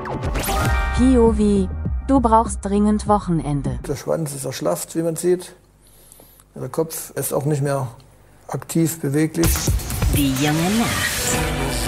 POV, du brauchst dringend Wochenende. Der Schwanz ist erschlafft, wie man sieht. Der Kopf ist auch nicht mehr aktiv beweglich. Die junge Nacht.